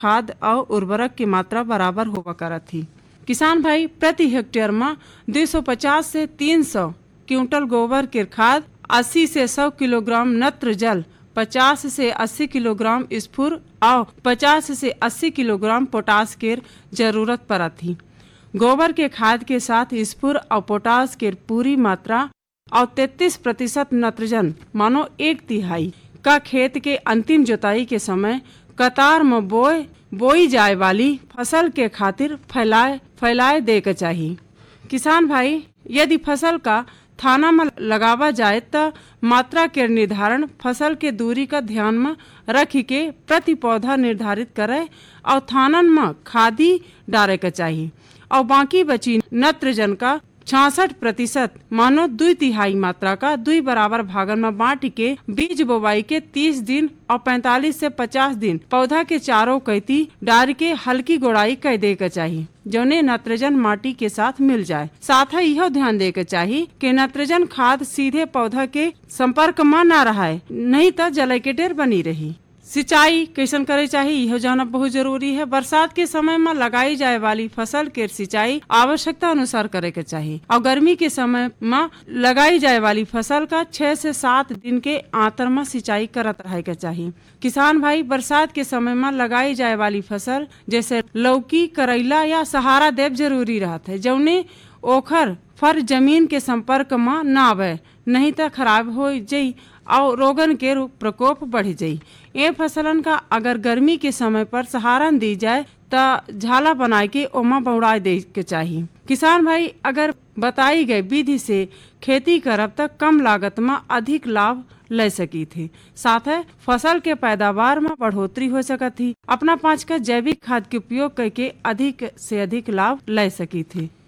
खाद और उर्वरक की मात्रा बराबर होवा करत थी। किसान भाई प्रति हेक्टेयर में 250 से 300 क्विंटल गोबर के खाद, 80 से 100 किलोग्राम नत्र जल, 50 से 80 किलोग्राम स्फुर और 50 से 80 किलोग्राम पोटास के जरूरत पड़त थी। गोबर के खाद के साथ स्फुर और पोटास के पूरी मात्रा और 33% नत्रजन मानो 1/3 का खेत के अंतिम जुताई के समय कतार में बोई जाए वाली फसल के खातिर फैलाए दे के चाहिए। किसान भाई यदि फसल का थाना में लगावा जाए तो मात्रा के निर्धारण फसल के दूरी का ध्यान में रख के प्रति पौधा निर्धारित करे और थानन में खादी डाले के चाहिए और बाकी बची नत्रजन का 66% मानो 2/3 मात्रा का 2 बराबर भागन में बांट के बीज बोवाई के 30 दिन और 45 से 50 दिन पौधा के चारों कैती डाल के हल्की गोड़ाई कर दे के चाहिए, जौने नत्रजन माटी के साथ मिल जाए। साथ ही यह ध्यान दे के चाहिए कि नत्रजन खाद सीधे पौधा के संपर्क में न रहे, नहीं तो जले के ढेर बनी रही। सिंचाई कैसन करे चाहिए यह जानना बहुत जरूरी है। बरसात के समय में लगाई जाए वाली फसल के सिंचाई आवश्यकता अनुसार करे के चाहिए और गर्मी के समय में लगाई जाए वाली फसल का 6 से 7 दिन के आंतर में सिंचाई करत रहे के चाहिए। किसान भाई बरसात के समय में लगाई जाए वाली फसल जैसे लौकी, करेला या सहारा देव जरूरी रहता है, जौने ओखर फर जमीन के संपर्क में न आवे, नहीं तो खराब हो जाई और रोगन के प्रकोप बढ़ जाई। ये फसलन का अगर गर्मी के समय पर सहारा दी जाए तो झाला बनाए के ओमा बौड़ा दे के चाहिए। किसान भाई अगर बताई गई विधि से खेती करब तक कम लागत में अधिक लाभ ले सकी थी, साथ है फसल के पैदावार में बढ़ोतरी हो सकती थी। अपना 5 का जैविक खाद के उपयोग करके अधिक से अधिक लाभ ले सकी थी।